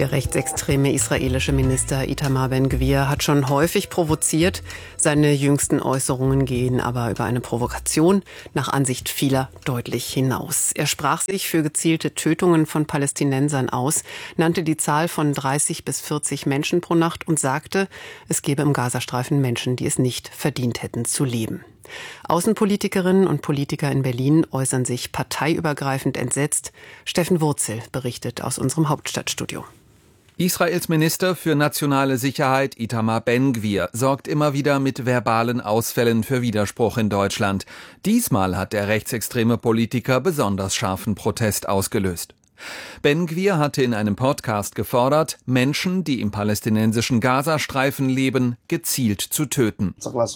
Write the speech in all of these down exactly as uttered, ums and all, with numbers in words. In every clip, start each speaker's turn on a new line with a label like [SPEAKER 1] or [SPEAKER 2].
[SPEAKER 1] Der rechtsextreme israelische Minister Itamar Ben-Gvir hat schon häufig provoziert. Seine jüngsten Äußerungen gehen aber über eine Provokation nach Ansicht vieler deutlich hinaus. Er sprach sich für gezielte Tötungen von Palästinensern aus, nannte die Zahl von dreißig bis vierzig Menschen pro Nacht und sagte, es gebe im Gazastreifen Menschen, die es nicht verdient hätten zu leben. Außenpolitikerinnen und Politiker in Berlin äußern sich parteiübergreifend entsetzt. Steffen Wurzel berichtet aus unserem Hauptstadtstudio.
[SPEAKER 2] Israels Minister für nationale Sicherheit Itamar Ben-Gvir sorgt immer wieder mit verbalen Ausfällen für Widerspruch in Deutschland. Diesmal hat der rechtsextreme Politiker besonders scharfen Protest ausgelöst. Ben-Gvir hatte in einem Podcast gefordert, Menschen, die im palästinensischen Gazastreifen leben, gezielt zu töten.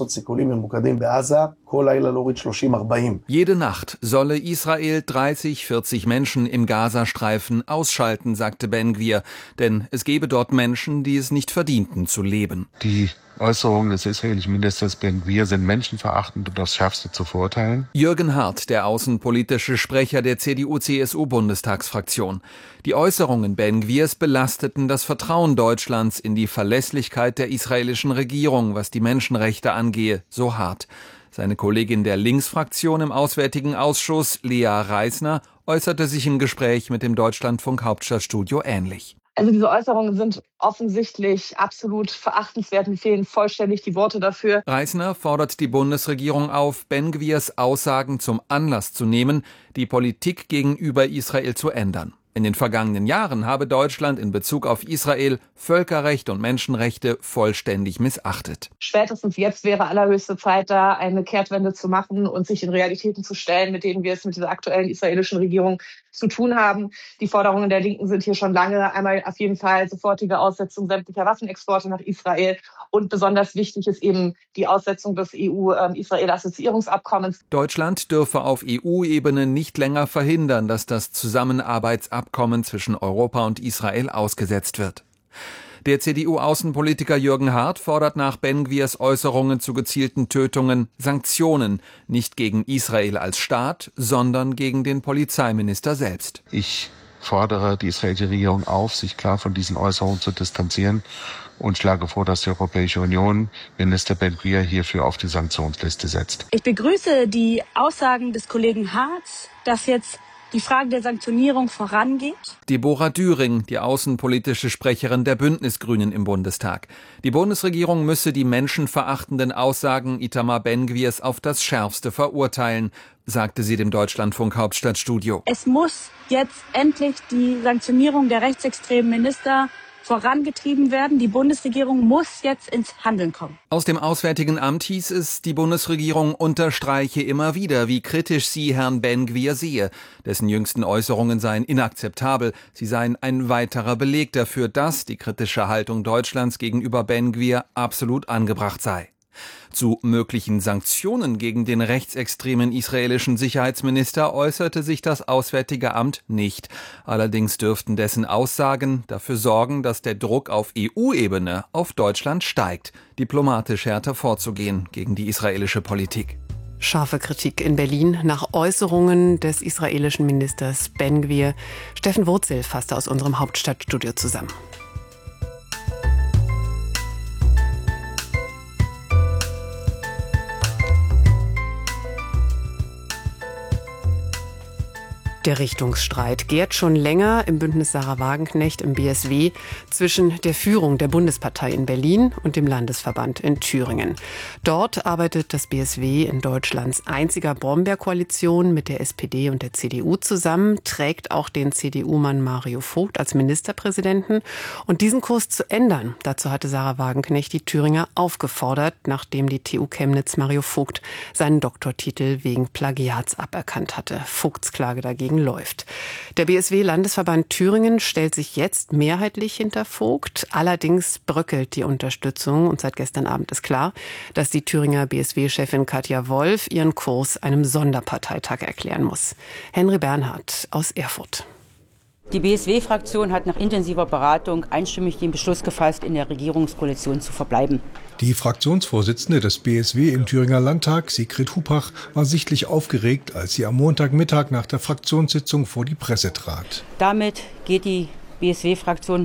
[SPEAKER 2] Jede Nacht solle Israel dreißig, vierzig Menschen im Gazastreifen ausschalten, sagte Ben-Gvir, denn es gebe dort Menschen, die es nicht verdienten zu leben.
[SPEAKER 3] Die Äußerungen des israelischen Ministers Ben-Gvir sind menschenverachtend und aufs Schärfste zu verurteilen.
[SPEAKER 2] Jürgen Hart, der außenpolitische Sprecher der C D U C S U-Bundestagsfraktion. Die Äußerungen Ben-Gvirs belasteten das Vertrauen Deutschlands in die Verlässlichkeit der israelischen Regierung, was die Menschenrechte angehe, so hart. Seine Kollegin der Linksfraktion im Auswärtigen Ausschuss, Lea Reisner, äußerte sich im Gespräch mit dem Deutschlandfunk Hauptstadtstudio ähnlich.
[SPEAKER 4] Also diese Äußerungen sind offensichtlich absolut verachtenswert. Mir fehlen vollständig die Worte dafür.
[SPEAKER 2] Reisner fordert die Bundesregierung auf, Ben-Gvirs Aussagen zum Anlass zu nehmen, die Politik gegenüber Israel zu ändern. In den vergangenen Jahren habe Deutschland in Bezug auf Israel Völkerrecht und Menschenrechte vollständig missachtet.
[SPEAKER 4] Spätestens jetzt wäre allerhöchste Zeit, da eine Kehrtwende zu machen und sich in Realitäten zu stellen, mit denen wir es mit dieser aktuellen israelischen Regierung zu tun haben. Die Forderungen der Linken sind hier schon lange. Einmal auf jeden Fall sofortige Aussetzung sämtlicher Waffenexporte nach Israel. Und besonders wichtig ist eben die Aussetzung des E U-Israel-Assoziierungsabkommens.
[SPEAKER 2] Deutschland dürfe auf E U-Ebene nicht länger verhindern, dass das Zusammenarbeitsabkommen zwischen Europa und Israel ausgesetzt wird. Der C D U-Außenpolitiker Jürgen Hart fordert nach Ben-Gvirs Äußerungen zu gezielten Tötungen Sanktionen, nicht gegen Israel als Staat, sondern gegen den Polizeiminister selbst.
[SPEAKER 3] Ich fordere die israelische Regierung auf, sich klar von diesen Äußerungen zu distanzieren und schlage vor, dass die Europäische Union Minister Ben-Gvir hierfür auf die Sanktionsliste setzt.
[SPEAKER 5] Ich begrüße die Aussagen des Kollegen Hart, dass jetzt die Frage der Sanktionierung vorangeht.
[SPEAKER 2] Deborah Düring, die außenpolitische Sprecherin der Bündnisgrünen im Bundestag. Die Bundesregierung müsse die menschenverachtenden Aussagen Itamar Ben-Gvirs auf das Schärfste verurteilen, sagte sie dem Deutschlandfunk Hauptstadtstudio.
[SPEAKER 5] Es muss jetzt endlich die Sanktionierung der rechtsextremen Minister vorangetrieben werden. Die Bundesregierung muss jetzt ins Handeln kommen.
[SPEAKER 2] Aus dem Auswärtigen Amt hieß es, die Bundesregierung unterstreiche immer wieder, wie kritisch sie Herrn Ben-Gvir sehe. Dessen jüngsten Äußerungen seien inakzeptabel. Sie seien ein weiterer Beleg dafür, dass die kritische Haltung Deutschlands gegenüber Ben-Gvir absolut angebracht sei. Zu möglichen Sanktionen gegen den rechtsextremen israelischen Sicherheitsminister äußerte sich das Auswärtige Amt nicht. Allerdings dürften dessen Aussagen dafür sorgen, dass der Druck auf E U-Ebene auf Deutschland steigt, diplomatisch härter vorzugehen gegen die israelische Politik.
[SPEAKER 1] Scharfe Kritik in Berlin nach Äußerungen des israelischen Ministers Ben-Gvir. Steffen Wurzel fasste aus unserem Hauptstadtstudio zusammen. Der Richtungsstreit gärt schon länger im Bündnis Sarah Wagenknecht im B S W zwischen der Führung der Bundespartei in Berlin und dem Landesverband in Thüringen. Dort arbeitet das B S W in Deutschlands einziger Brombeerkoalition mit der S P D und der C D U zusammen, trägt auch den C D U-Mann Mario Vogt als Ministerpräsidenten. Und diesen Kurs zu ändern, dazu hatte Sarah Wagenknecht die Thüringer aufgefordert, nachdem die T U Chemnitz Mario Vogt seinen Doktortitel wegen Plagiats aberkannt hatte. Vogts Klage dagegen läuft. Der B S W-Landesverband Thüringen stellt sich jetzt mehrheitlich hinter Vogt. Allerdings bröckelt die Unterstützung und seit gestern Abend ist klar, dass die Thüringer B S W-Chefin Katja Wolf ihren Kurs einem Sonderparteitag erklären muss. Henry Bernhard aus Erfurt.
[SPEAKER 6] Die B S W-Fraktion hat nach intensiver Beratung einstimmig den Beschluss gefasst, in der Regierungskoalition zu verbleiben.
[SPEAKER 7] Die Fraktionsvorsitzende des B S W im Thüringer Landtag, Sigrid Hupach, war sichtlich aufgeregt, als sie am Montagmittag nach der Fraktionssitzung vor die Presse trat.
[SPEAKER 6] Damit geht die B S W-Fraktion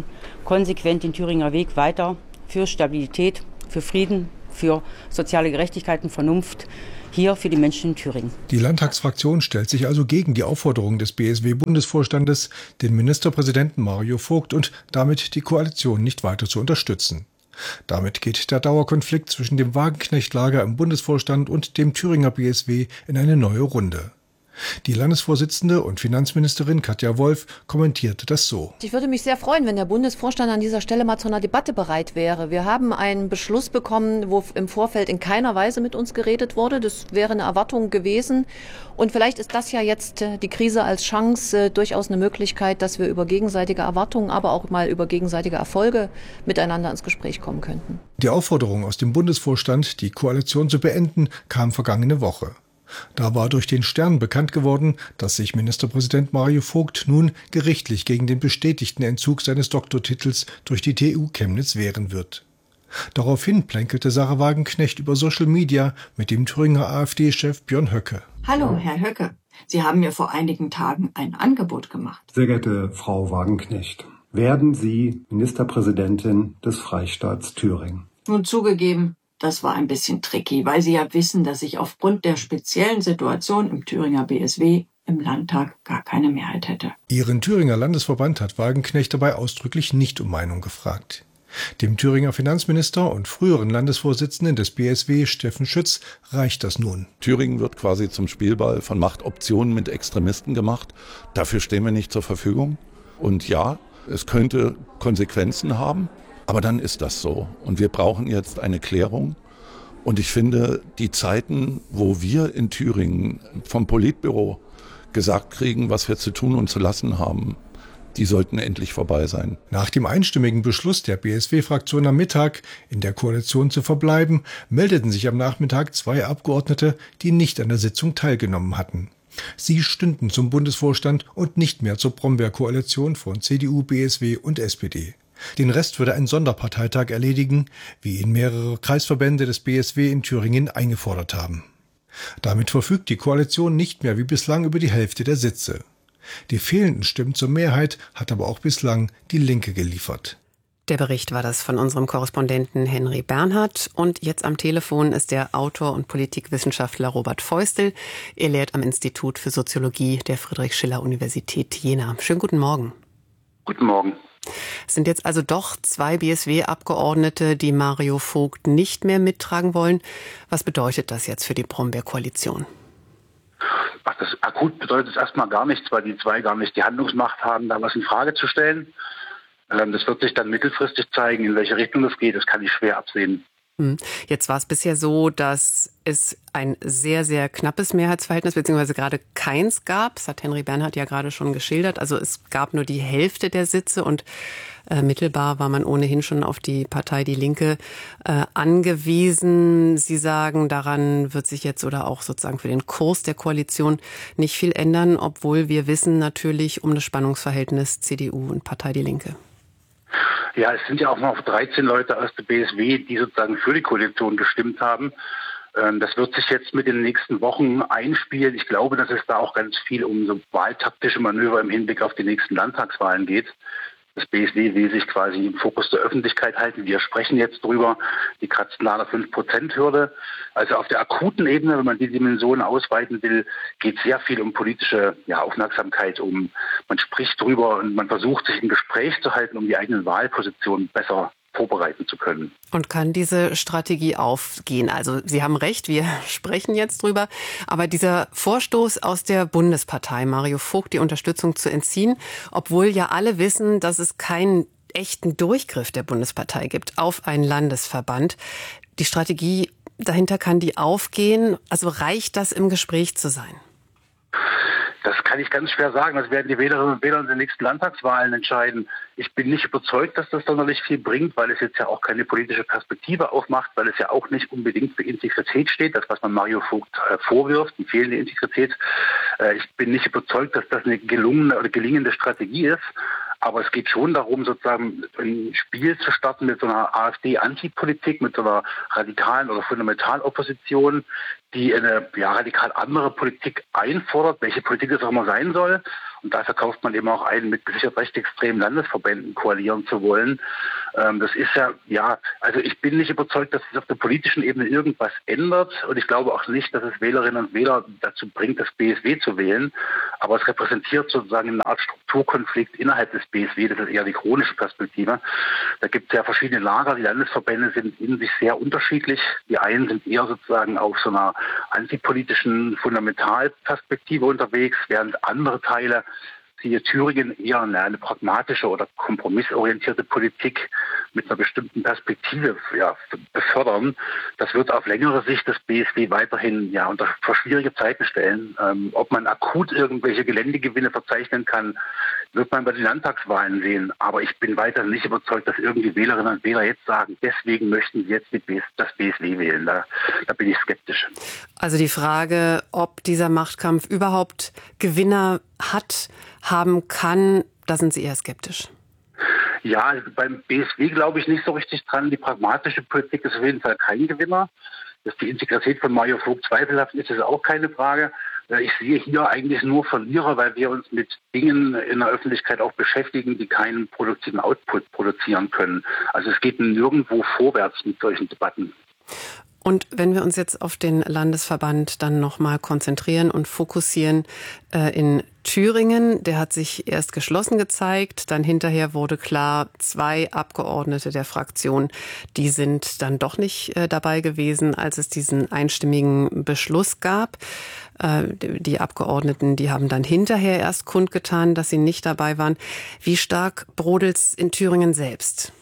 [SPEAKER 6] konsequent den Thüringer Weg weiter für Stabilität, für Frieden, für soziale Gerechtigkeit und Vernunft hier für die Menschen in Thüringen.
[SPEAKER 7] Die Landtagsfraktion stellt sich also gegen die Aufforderung des B S W-Bundesvorstandes, den Ministerpräsidenten Mario Vogt und damit die Koalition nicht weiter zu unterstützen. Damit geht der Dauerkonflikt zwischen dem Wagenknecht-Lager im Bundesvorstand und dem Thüringer B S W in eine neue Runde. Die Landesvorsitzende und Finanzministerin Katja Wolf kommentierte das so.
[SPEAKER 8] Ich würde mich sehr freuen, wenn der Bundesvorstand an dieser Stelle mal zu einer Debatte bereit wäre. Wir haben einen Beschluss bekommen, wo im Vorfeld in keiner Weise mit uns geredet wurde. Das wäre eine Erwartung gewesen. Und vielleicht ist das ja jetzt die Krise als Chance, durchaus eine Möglichkeit, dass wir über gegenseitige Erwartungen, aber auch mal über gegenseitige Erfolge miteinander ins Gespräch kommen könnten.
[SPEAKER 7] Die Aufforderung aus dem Bundesvorstand, die Koalition zu beenden, kam vergangene Woche. Da war durch den Stern bekannt geworden, dass sich Ministerpräsident Mario Vogt nun gerichtlich gegen den bestätigten Entzug seines Doktortitels durch die T U Chemnitz wehren wird. Daraufhin plänkelte Sarah Wagenknecht über Social Media mit dem Thüringer AfD-Chef Björn Höcke.
[SPEAKER 9] Hallo, Herr Höcke. Sie haben mir vor einigen Tagen ein Angebot gemacht.
[SPEAKER 10] Sehr geehrte Frau Wagenknecht, werden Sie Ministerpräsidentin des Freistaats Thüringen?
[SPEAKER 9] Nun zugegeben, das war ein bisschen tricky, weil Sie ja wissen, dass ich aufgrund der speziellen Situation im Thüringer B S W im Landtag gar keine Mehrheit hätte.
[SPEAKER 7] Ihren Thüringer Landesverband hat Wagenknecht dabei ausdrücklich nicht um Meinung gefragt. Dem Thüringer Finanzminister und früheren Landesvorsitzenden des B S W, Steffen Schütz, reicht das nun.
[SPEAKER 11] Thüringen wird quasi zum Spielball von Machtoptionen mit Extremisten gemacht. Dafür stehen wir nicht zur Verfügung. Und ja, es könnte Konsequenzen haben. Aber dann ist das so. Und wir brauchen jetzt eine Klärung. Und ich finde, die Zeiten, wo wir in Thüringen vom Politbüro gesagt kriegen, was wir zu tun und zu lassen haben, die sollten endlich vorbei sein.
[SPEAKER 7] Nach dem einstimmigen Beschluss der B S W-Fraktion am Mittag, in der Koalition zu verbleiben, meldeten sich am Nachmittag zwei Abgeordnete, die nicht an der Sitzung teilgenommen hatten. Sie stünden zum Bundesvorstand und nicht mehr zur Brombeer-Koalition von C D U, B S W und S P D. Den Rest würde ein Sonderparteitag erledigen, wie ihn mehrere Kreisverbände des B S W in Thüringen eingefordert haben. Damit verfügt die Koalition nicht mehr wie bislang über die Hälfte der Sitze. Die fehlenden Stimmen zur Mehrheit hat aber auch bislang die Linke geliefert.
[SPEAKER 1] Der Bericht war das von unserem Korrespondenten Henry Bernhard. Und jetzt am Telefon ist der Autor und Politikwissenschaftler Robert Feustel. Er lehrt am Institut für Soziologie der Friedrich-Schiller-Universität Jena. Schönen guten Morgen.
[SPEAKER 12] Guten Morgen.
[SPEAKER 1] Es sind jetzt also doch zwei B S W-Abgeordnete, die Mario Vogt nicht mehr mittragen wollen. Was bedeutet das jetzt für die Brombeer-Koalition?
[SPEAKER 12] Ach, das akut bedeutet es erstmal gar nichts, weil die zwei gar nicht die Handlungsmacht haben, da was in Frage zu stellen. Ähm, das wird sich dann mittelfristig zeigen, in welche Richtung das geht. Das kann ich schwer absehen.
[SPEAKER 1] Jetzt war es bisher so, dass es ein sehr, sehr knappes Mehrheitsverhältnis beziehungsweise gerade keins gab. Das hat Henry Bernhard ja gerade schon geschildert. Also es gab nur die Hälfte der Sitze und äh, mittelbar war man ohnehin schon auf die Partei Die Linke äh, angewiesen. Sie sagen, daran wird sich jetzt oder auch sozusagen für den Kurs der Koalition nicht viel ändern, obwohl wir wissen natürlich um das Spannungsverhältnis C D U und Partei Die Linke.
[SPEAKER 12] Ja, es sind ja auch noch dreizehn Leute aus der B S W, die sozusagen für die Koalition gestimmt haben. Das wird sich jetzt mit den nächsten Wochen einspielen. Ich glaube, dass es da auch ganz viel um so wahltaktische Manöver im Hinblick auf die nächsten Landtagswahlen geht. Das B S W will sich quasi im Fokus der Öffentlichkeit halten. Wir sprechen jetzt drüber. Die kratzen nach der fünf Prozent Hürde. Also auf der akuten Ebene, wenn man die Dimensionen ausweiten will, geht sehr viel um politische ja, Aufmerksamkeit. Um Man spricht drüber und man versucht, sich im Gespräch zu halten, um die eigenen Wahlpositionen besser vorbereiten zu können.
[SPEAKER 1] Und kann diese Strategie aufgehen? Also Sie haben recht, wir sprechen jetzt drüber. Aber dieser Vorstoß aus der Bundespartei, Mario Vogt die Unterstützung zu entziehen, obwohl ja alle wissen, dass es keinen echten Durchgriff der Bundespartei gibt auf einen Landesverband. Die Strategie dahinter, kann die aufgehen? Also reicht das, im Gespräch zu sein?
[SPEAKER 12] Das kann ich ganz schwer sagen. Das werden die Wählerinnen und Wähler in den nächsten Landtagswahlen entscheiden. Ich bin nicht überzeugt, dass das sonderlich viel bringt, weil es jetzt ja auch keine politische Perspektive aufmacht, weil es ja auch nicht unbedingt für Integrität steht, das, was man Mario Vogt äh, vorwirft, die fehlende Integrität. Äh, ich bin nicht überzeugt, dass das eine gelungene oder gelingende Strategie ist. Aber es geht schon darum, sozusagen ein Spiel zu starten mit so einer AfD-Antipolitik, mit so einer radikalen oder Fundamentalopposition, die eine ja, radikal andere Politik einfordert, welche Politik das auch immer sein soll. Und da verkauft man eben auch ein, mit gesichert rechtsextremen Landesverbänden koalieren zu wollen. Ähm, das ist ja, ja, also ich bin nicht überzeugt, dass es auf der politischen Ebene irgendwas ändert. Und ich glaube auch nicht, dass es Wählerinnen und Wähler dazu bringt, das B S W zu wählen. Aber es repräsentiert sozusagen eine Art Strukturkonflikt innerhalb des B S W. Das ist eher die chronische Perspektive. Da gibt es ja verschiedene Lager. Die Landesverbände sind in sich sehr unterschiedlich. Die einen sind eher sozusagen auf so einer antipolitischen Fundamentalperspektive unterwegs, während andere Teile, siehe Thüringen, eher eine, eine pragmatische oder kompromissorientierte Politik mit einer bestimmten Perspektive ja, befördern. Das wird auf längere Sicht das B S W weiterhin ja, unter schwierige Zeiten stellen. Ähm, ob man akut irgendwelche Geländegewinne verzeichnen kann, wird man bei den Landtagswahlen sehen. Aber ich bin weiterhin nicht überzeugt, dass irgendwie Wählerinnen und Wähler jetzt sagen, deswegen möchten sie jetzt das B S W wählen. Da, da bin ich skeptisch.
[SPEAKER 1] Also die Frage, ob dieser Machtkampf überhaupt Gewinner hat, haben kann, da sind Sie eher skeptisch.
[SPEAKER 12] Ja, also beim B S W glaube ich nicht so richtig dran. Die pragmatische Politik ist auf jeden Fall kein Gewinner. Dass die Integrität von Mario Vogt zweifelhaft ist, ist auch keine Frage. Ich sehe hier eigentlich nur Verlierer, weil wir uns mit Dingen in der Öffentlichkeit auch beschäftigen, die keinen produktiven Output produzieren können. Also es geht nirgendwo vorwärts mit solchen Debatten.
[SPEAKER 1] Und wenn wir uns jetzt auf den Landesverband dann nochmal konzentrieren und fokussieren äh, in Thüringen, der hat sich erst geschlossen gezeigt, dann hinterher wurde klar, zwei Abgeordnete der Fraktion, die sind dann doch nicht äh, dabei gewesen, als es diesen einstimmigen Beschluss gab. Äh, die Abgeordneten, die haben dann hinterher erst kundgetan, dass sie nicht dabei waren. Wie stark brodelt's in Thüringen selbst?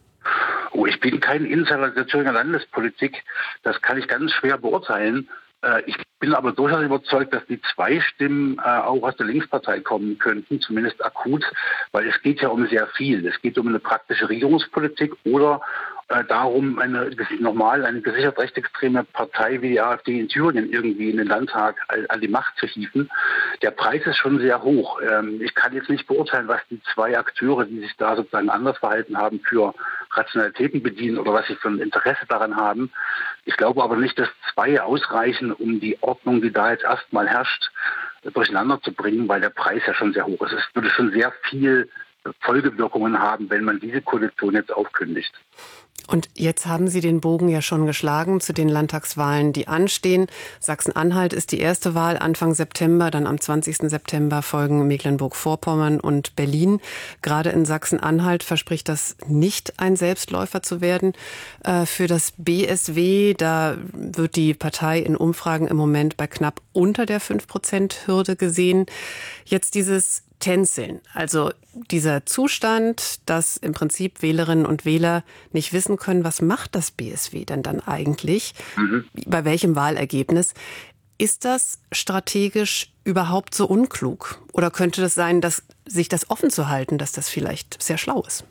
[SPEAKER 12] Oh, ich bin kein Insider der Thüringer Landespolitik. Das kann ich ganz schwer beurteilen. Ich bin aber durchaus überzeugt, dass die zwei Stimmen auch aus der Linkspartei kommen könnten, zumindest akut, weil es geht ja um sehr viel. Es geht um eine praktische Regierungspolitik oder darum, eine normal eine gesichert rechtsextreme Partei wie die AfD in Thüringen irgendwie in den Landtag an die Macht zu hieven. Der Preis ist schon sehr hoch. Ich kann jetzt nicht beurteilen, was die zwei Akteure, die sich da sozusagen anders verhalten haben, für Rationalitäten bedienen oder was sie für ein Interesse daran haben. Ich glaube aber nicht, dass zwei ausreichen, um die Ordnung, die da jetzt erstmal herrscht, durcheinander zu bringen, weil der Preis ja schon sehr hoch ist. Es würde schon sehr viel Folgewirkungen haben, wenn man diese Koalition jetzt aufkündigt.
[SPEAKER 1] Und jetzt haben Sie den Bogen ja schon geschlagen zu den Landtagswahlen, die anstehen. Sachsen-Anhalt ist die erste Wahl Anfang September, dann am zwanzigsten September folgen Mecklenburg-Vorpommern und Berlin. Gerade in Sachsen-Anhalt verspricht das nicht ein Selbstläufer zu werden. Äh, für das B S W, da wird die Partei in Umfragen im Moment bei knapp unter der fünf Prozent Hürde gesehen. Jetzt dieses Tänzeln, also dieser Zustand, dass im Prinzip Wählerinnen und Wähler nicht wissen können, was macht das B S W denn dann eigentlich, mhm. bei welchem Wahlergebnis. Ist das strategisch überhaupt so unklug? Oder könnte das sein, dass sich das offen zu halten, dass das vielleicht sehr schlau ist?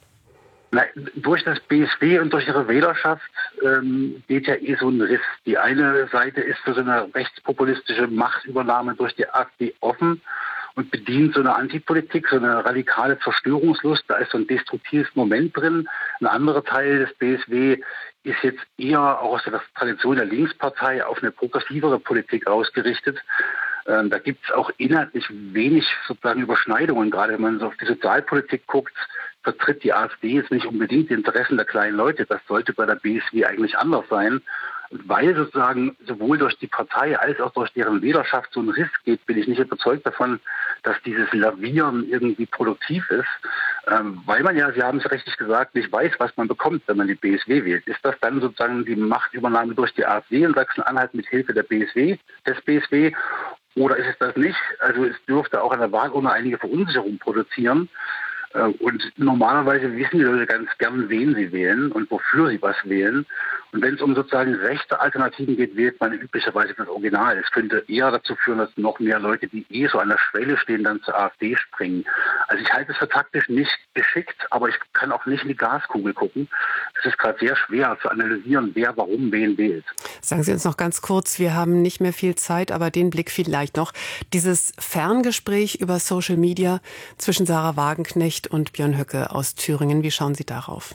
[SPEAKER 12] Na, durch das B S W und durch ihre Wählerschaft ähm, geht ja eh so ein Riss. Die eine Seite ist für so eine rechtspopulistische Machtübernahme durch die AfD offen und bedient so eine Antipolitik, so eine radikale Zerstörungslust. Da ist so ein destruktives Moment drin. Ein anderer Teil des B S W ist jetzt eher auch aus der Tradition der Linkspartei auf eine progressivere Politik ausgerichtet. Ähm, da gibt es auch inhaltlich wenig sozusagen Überschneidungen. Gerade wenn man so auf die Sozialpolitik guckt, vertritt die AfD jetzt nicht unbedingt die Interessen der kleinen Leute. Das sollte bei der B S W eigentlich anders sein. Weil sozusagen sowohl durch die Partei als auch durch deren Wählerschaft so ein Riss geht, bin ich nicht überzeugt davon, dass dieses Lavieren irgendwie produktiv ist. Ähm, weil man ja, Sie haben es richtig gesagt, nicht weiß, was man bekommt, wenn man die B S W wählt. Ist das dann sozusagen die Machtübernahme durch die AfD in Sachsen-Anhalt mit Hilfe der B S W, des B S W? Oder ist es das nicht? Also es dürfte auch an der Wahlurne einige Verunsicherung produzieren. Und normalerweise wissen die Leute ganz gern, wen sie wählen und wofür sie was wählen. Und wenn es um sozusagen rechte Alternativen geht, wählt man üblicherweise das Original. Es könnte eher dazu führen, dass noch mehr Leute, die eh so an der Schwelle stehen, dann zur AfD springen. Also ich halte es für taktisch nicht geschickt, aber ich kann auch nicht in die Glaskugel gucken. es ist gerade sehr schwer zu analysieren, wer warum wen wählt.
[SPEAKER 1] Sagen Sie uns noch ganz kurz, wir haben nicht mehr viel Zeit, aber den Blick vielleicht noch. Dieses Ferngespräch über Social Media zwischen Sarah Wagenknecht und Björn Höcke aus Thüringen, wie schauen Sie darauf?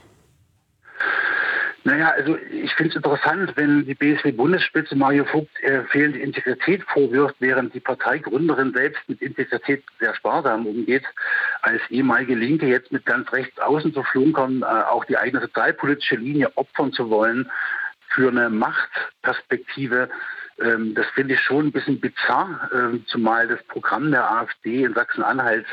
[SPEAKER 12] Naja, also ich finde es interessant, wenn die B S W-Bundesspitze Mario Vogt äh, fehlende Integrität vorwirft, während die Parteigründerin selbst mit Integrität sehr sparsam umgeht. Als ehemalige Linke jetzt mit ganz rechts außen zu flunkern, äh, auch die eigene sozialpolitische Linie opfern zu wollen für eine Machtperspektive, ähm, das finde ich schon ein bisschen bizarr, ähm, zumal das Programm der AfD in Sachsen-Anhalt